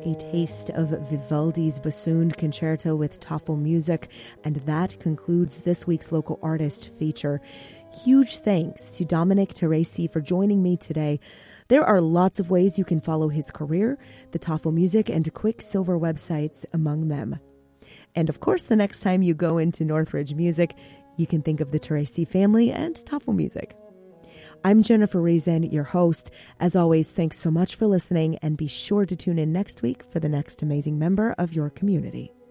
a taste of Vivaldi's Bassoon Concerto with Tafel Music, and that concludes this week's Local Artist feature. Huge thanks to Dominic Teresi for joining me today. There are lots of ways you can follow his career, the Tafel Music and Quicksilver websites among them. And of course, the next time you go into Northridge Music, you can think of the Teresi family and Tafel Music. I'm Jennifer Reason, your host. As always, thanks so much for listening, and be sure to tune in next week for the next amazing member of your community.